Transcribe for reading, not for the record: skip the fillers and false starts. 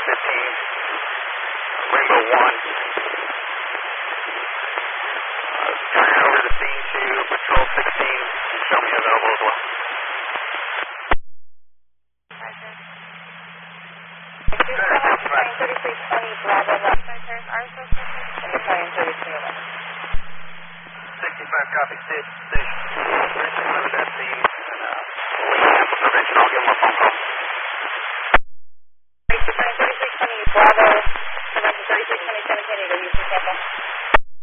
Rainbow 1. Turning over the scene to Patrol 16. Show me available as well. Italian 3320, Bravo, left side, there's our association, and Italian 3311. 65, copy, station. At scene.